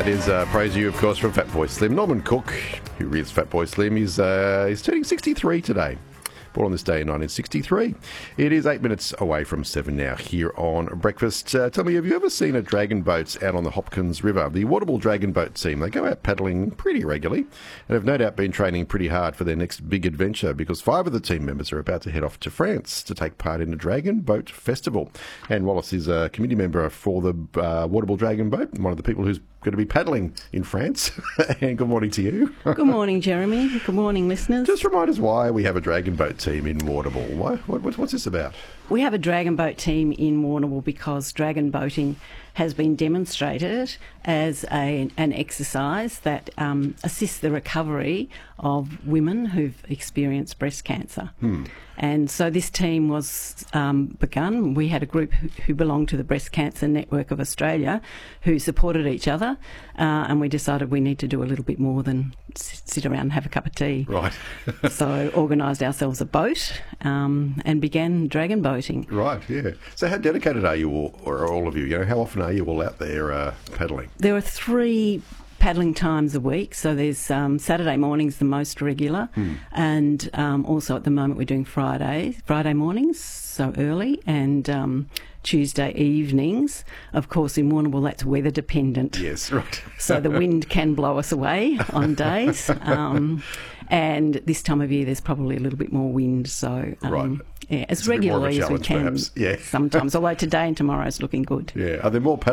That is Praise You, of course, from Fatboy Slim. Norman Cook, who is Fatboy Slim, he's turning 63 today. Born on this day in 1963. It is 8 minutes away from 7 now here on Breakfast. Tell me, have you ever seen a dragon boat out on the Hopkins River? The Warrnambool Dragon Boat team, they go out paddling pretty regularly and have no doubt been training pretty hard for their next big adventure because 5 of the team members are about to head off to France to take part in a Dragon Boat Festival. Anne Wallace is a committee member for the Warrnambool Dragon Boat, one of the people who's going to be paddling in France. And good morning to you. Good morning, Jeremy. Good morning, listeners. Just remind us why we have a dragon boat team in Warrnambool. What's this about? We have a dragon boat team in Warrnambool because dragon boating has been demonstrated as an exercise that assists the recovery of women who've experienced breast cancer. And so this team was begun. We had a group who belonged to the Breast Cancer Network of Australia who supported each other, and we decided we need to do a little bit more than sit around and have a cup of tea. Right. So organised ourselves a boat and began dragon boating. Right, yeah. So how dedicated are you all of you? You know, how often are you all out there paddling? There are 3 paddling times a week. So there's Saturday mornings, the most regular, and also at the moment we're doing Friday mornings, so early, and Tuesday evenings. Of course, in Warrnambool, that's weather dependent. Yes, right. So the wind can blow us away on days. And this time of year, there's probably a little bit more wind. So, right. Yeah, as regularly as we can. Perhaps. Yeah. Sometimes, although today and tomorrow is looking good. Yeah. Are there more